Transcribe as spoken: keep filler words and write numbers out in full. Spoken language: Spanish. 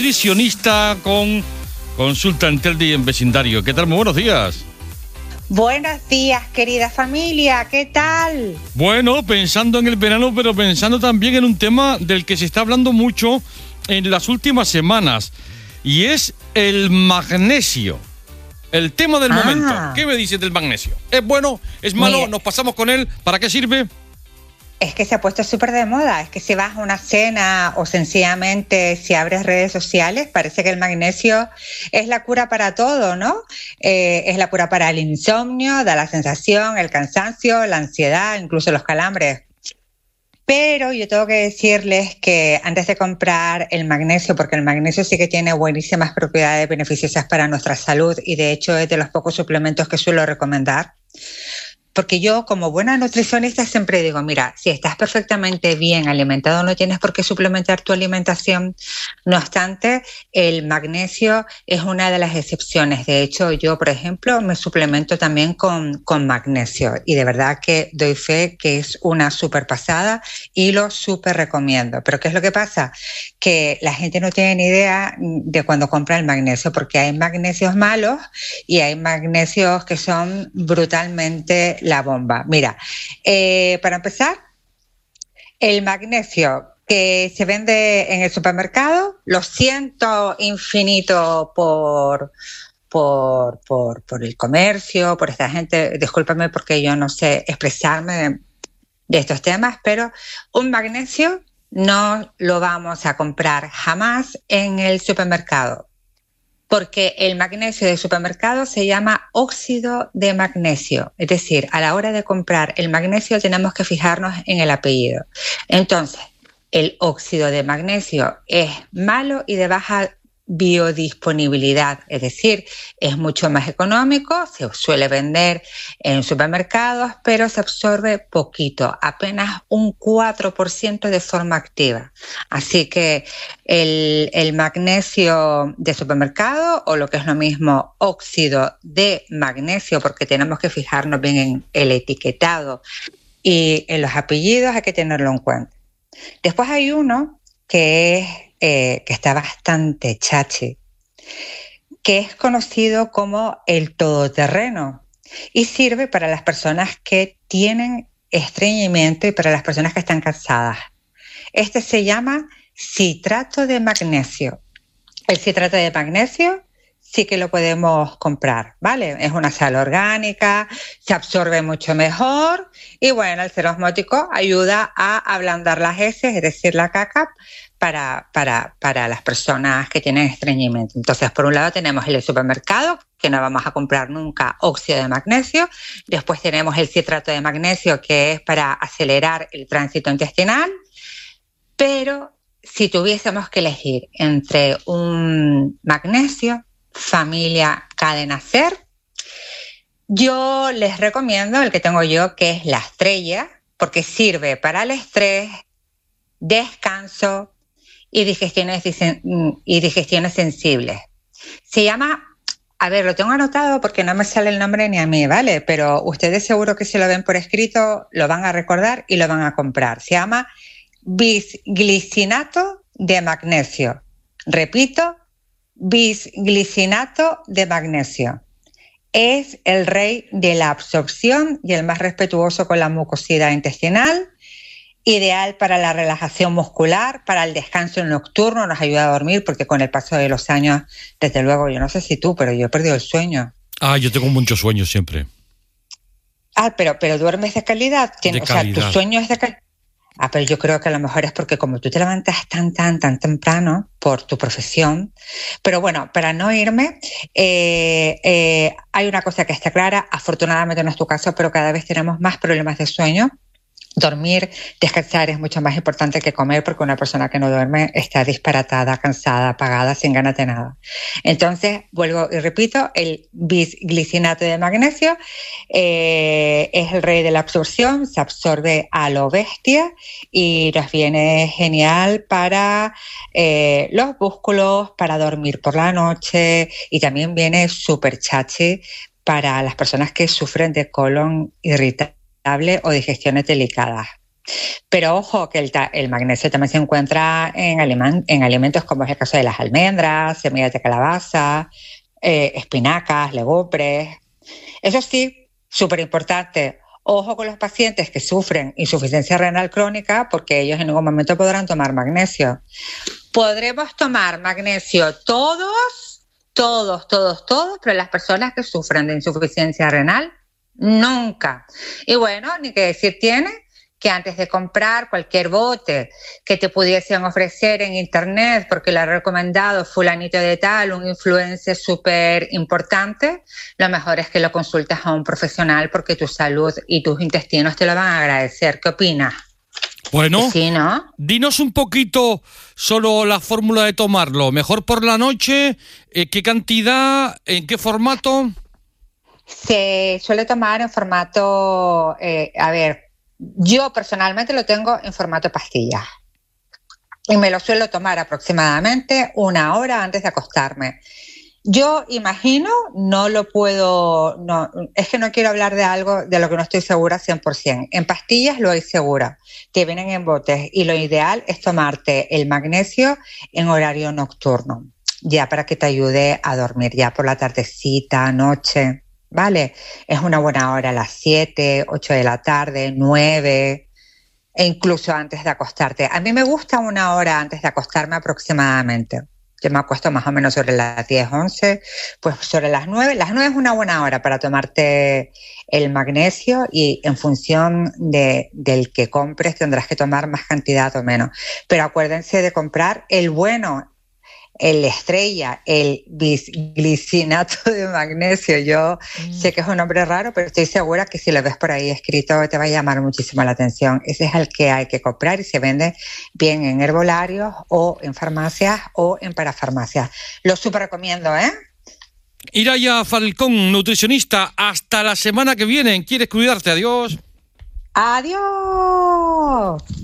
nutricionista con consulta en Telde y en vecindario. ¿Qué tal? Muy buenos días. Buenos días, querida familia. ¿Qué tal? Bueno, pensando en el verano, pero pensando también en un tema del que se está hablando mucho en las últimas semanas, y es el magnesio. El tema del ah. momento. ¿Qué me dices del magnesio? ¿Es bueno? ¿Es malo? Mira, ¿nos pasamos con él? ¿Para qué sirve? Es que se ha puesto súper de moda. Es que si vas a una cena o sencillamente si abres redes sociales, parece que el magnesio es la cura para todo, ¿no? Eh, es la cura para el insomnio, da la sensación, el cansancio, la ansiedad, incluso los calambres. Pero yo tengo que decirles que antes de comprar el magnesio, porque el magnesio sí que tiene buenísimas propiedades beneficiosas para nuestra salud y de hecho es de los pocos suplementos que suelo recomendar, porque yo como buena nutricionista siempre digo, mira, si estás perfectamente bien alimentado no tienes por qué suplementar tu alimentación. No obstante, el magnesio es una de las excepciones. De hecho, yo, por ejemplo, me suplemento también con, con magnesio y de verdad que doy fe que es una súper pasada y lo súper recomiendo. Pero ¿qué es lo que pasa? Que la gente no tiene ni idea de cuando compra el magnesio, porque hay magnesios malos y hay magnesios que son brutalmente la bomba. Mira, eh, para empezar, el magnesio que se vende en el supermercado, lo siento infinito por, por, por, por el comercio, por esta gente, discúlpame porque yo no sé expresarme de, de estos temas, pero un magnesio no lo vamos a comprar jamás en el supermercado. Porque el magnesio del supermercado se llama óxido de magnesio. Es decir, a la hora de comprar el magnesio tenemos que fijarnos en el apellido. Entonces, el óxido de magnesio es malo y de baja biodisponibilidad. Es decir, es mucho más económico, se suele vender en supermercados, pero se absorbe poquito, apenas un cuatro por ciento de forma activa. Así que el, el magnesio de supermercado, o lo que es lo mismo, óxido de magnesio, porque tenemos que fijarnos bien en el etiquetado y en los apellidos, hay que tenerlo en cuenta. Después hay uno que es Eh, que está bastante chachi, que es conocido como el todoterreno y sirve para las personas que tienen estreñimiento y para las personas que están cansadas. Este se llama citrato de magnesio. El citrato de magnesio sí que lo podemos comprar, ¿vale? Es una sal orgánica, se absorbe mucho mejor y bueno, el ser osmótico ayuda a ablandar las heces, es decir, la caca, para, para, para las personas que tienen estreñimiento. Entonces, por un lado tenemos el supermercado, que no vamos a comprar nunca óxido de magnesio. Después tenemos el citrato de magnesio, que es para acelerar el tránsito intestinal. Pero si tuviésemos que elegir entre un magnesio, familia Cadenacer, yo les recomiendo el que tengo yo, que es la estrella, porque sirve para el estrés, descanso y digestiones, y digestiones sensibles. Se llama, a ver, lo tengo anotado porque no me sale el nombre ni a mí, ¿vale? Pero ustedes seguro que si lo ven por escrito lo van a recordar y lo van a comprar. Se llama bisglicinato de magnesio. Repito, bisglicinato de magnesio. Es el rey de la absorción y el más respetuoso con la mucosidad intestinal. Ideal para la relajación muscular, para el descanso nocturno, nos ayuda a dormir porque con el paso de los años, desde luego, yo no sé si tú, pero yo he perdido el sueño. Ah, yo tengo muchos sueños siempre. Ah, pero, pero duermes de calidad. De o calidad. sea, tu sueño es de calidad. Ah, pero yo creo que a lo mejor es porque como tú te levantas tan, tan, tan temprano por tu profesión. Pero bueno, para no irme, eh, eh, hay una cosa que está clara, afortunadamente no es tu caso, pero cada vez tenemos más problemas de sueño. Dormir, descansar es mucho más importante que comer, porque una persona que no duerme está disparatada, cansada, apagada, sin ganas de nada. Entonces, vuelvo y repito, el bisglicinato de magnesio eh, es el rey de la absorción, se absorbe a lo bestia y nos viene genial para eh, los músculos, para dormir por la noche, y también viene súper chachi para las personas que sufren de colon irritable o digestiones delicadas. Pero ojo que el, el magnesio también se encuentra en, aliman, en alimentos como es el caso de las almendras, semillas de calabaza, eh, espinacas, legumbres. Eso sí, súper importante, ojo con los pacientes que sufren insuficiencia renal crónica, porque ellos en ningún momento podrán tomar magnesio. Podremos tomar magnesio todos, todos, todos, todos, pero las personas que sufren de insuficiencia renal, nunca. Y bueno, ni que decir tiene que antes de comprar cualquier bote que te pudiesen ofrecer en internet, porque lo ha recomendado fulanito de tal, un influencer súper importante, lo mejor es que lo consultes a un profesional porque tu salud y tus intestinos te lo van a agradecer. ¿Qué opinas? Bueno, sí, ¿no? Dinos un poquito solo la fórmula de tomarlo. ¿Mejor por la noche? ¿Eh, ¿Qué cantidad? ¿En qué formato? Se suele tomar en formato, eh, a ver, yo personalmente lo tengo en formato pastillas y me lo suelo tomar aproximadamente una hora antes de acostarme. Yo imagino, no lo puedo, no, es que no quiero hablar de algo de lo que no estoy segura cien por ciento. En pastillas lo hay segura, que vienen en botes, y lo ideal es tomarte el magnesio en horario nocturno, ya para que te ayude a dormir, ya por la tardecita, noche. ¿Vale? Es una buena hora a las siete, ocho de la tarde, nueve, e incluso antes de acostarte. A mí me gusta una hora antes de acostarme aproximadamente. Yo me acuesto más o menos sobre las diez, once, pues sobre las nueve. Las nueve es una buena hora para tomarte el magnesio, y en función de, del que compres tendrás que tomar más cantidad o menos. Pero acuérdense de comprar el bueno, el estrella, el bisglicinato de magnesio. Yo mm. sé que es un nombre raro, pero estoy segura que si lo ves por ahí escrito te va a llamar muchísimo la atención. Ese es el que hay que comprar y se vende bien en herbolarios o en farmacias o en parafarmacias. Lo súper recomiendo, ¿eh? Iraya Falcón, nutricionista. Hasta la semana que viene. ¿Quieres cuidarte? Adiós. Adiós.